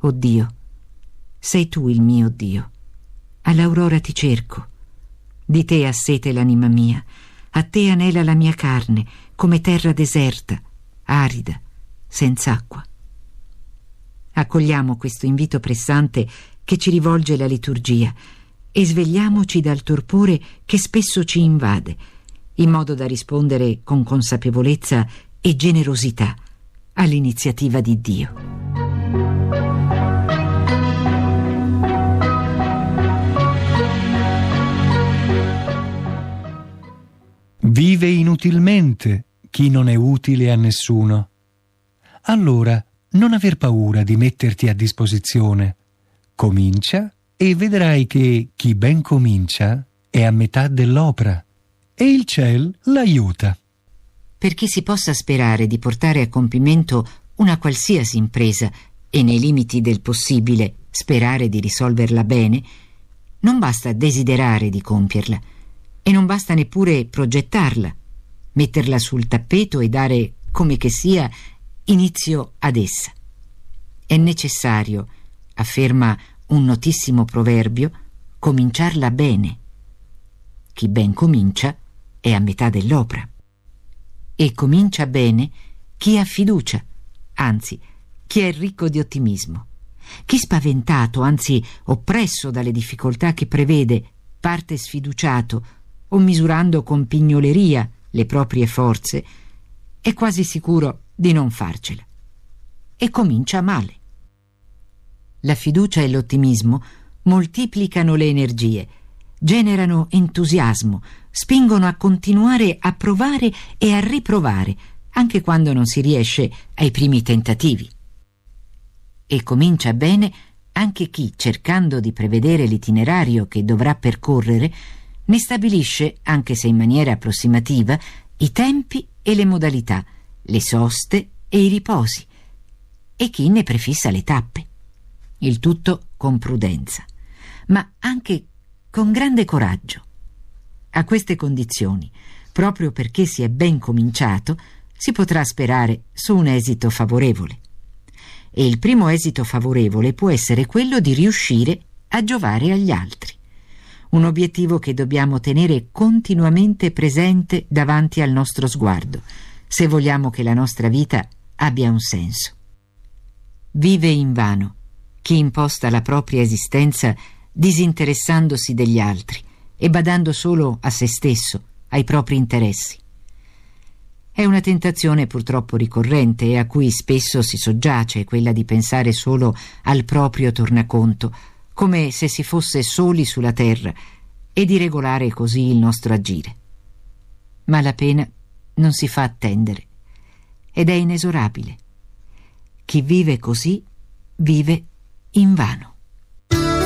O Dio, sei tu il mio Dio. All'aurora ti cerco. Di te ha sete l'anima mia, a te anela la mia carne, come terra deserta, arida, senza acqua. Accogliamo questo invito pressante che ci rivolge la liturgia e svegliamoci dal torpore che spesso ci invade, in modo da rispondere con consapevolezza e generosità all'iniziativa di Dio. Vive inutilmente chi non è utile a nessuno. Allora non aver paura di metterti a disposizione. Comincia e vedrai che chi ben comincia è a metà dell'opera e il ciel l'aiuta. Per chi si possa sperare di portare a compimento una qualsiasi impresa e nei limiti del possibile sperare di risolverla bene, non basta desiderare di compierla e non basta neppure progettarla, metterla sul tappeto e dare, come che sia, inizio ad essa. È necessario, afferma un notissimo proverbio, cominciarla bene. Chi ben comincia è a metà dell'opera. E comincia bene chi ha fiducia, anzi, chi è ricco di ottimismo. Chi spaventato, anzi oppresso dalle difficoltà che prevede, parte sfiduciato o misurando con pignoleria le proprie forze, è quasi sicuro di non farcela. E comincia male. La fiducia e l'ottimismo moltiplicano le energie, generano entusiasmo, spingono a continuare a provare e a riprovare, anche quando non si riesce ai primi tentativi. E comincia bene anche chi, cercando di prevedere l'itinerario che dovrà percorrere, ne stabilisce, anche se in maniera approssimativa, i tempi e le modalità, le soste e i riposi, e chi ne prefissa le tappe. Il tutto con prudenza, ma anche con grande coraggio. A queste condizioni, proprio perché si è ben cominciato, si potrà sperare su un esito favorevole. E il primo esito favorevole può essere quello di riuscire a giovare agli altri. Un obiettivo che dobbiamo tenere continuamente presente davanti al nostro sguardo, se vogliamo che la nostra vita abbia un senso. Vive invano chi imposta la propria esistenza disinteressandosi degli altri e badando solo a se stesso, ai propri interessi. È una tentazione purtroppo ricorrente e a cui spesso si soggiace, quella di pensare solo al proprio tornaconto, come se si fosse soli sulla terra, e di regolare così il nostro agire. Ma la pena non si fa attendere ed è inesorabile. Chi vive così vive invano.